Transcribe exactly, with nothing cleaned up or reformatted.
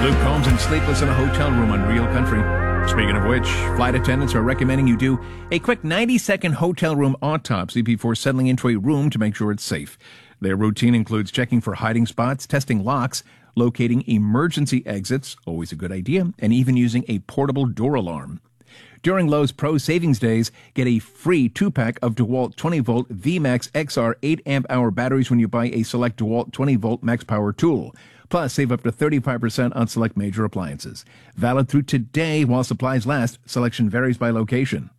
Luke Combs and Sleepless in a Hotel Room on Real Country. Speaking of which, flight attendants are recommending you do a quick ninety-second hotel room autopsy before settling into a room to make sure it's safe. Their routine includes checking for hiding spots, testing locks, locating emergency exits, always a good idea, and even using a portable door alarm. During Lowe's Pro Savings Days, get a free two-pack of DeWalt twenty-volt V MAX X R eight amp hour batteries when you buy a select DeWalt twenty-volt Max Power tool. Plus, save up to thirty-five percent on select major appliances. Valid through today while supplies last. Selection varies by location.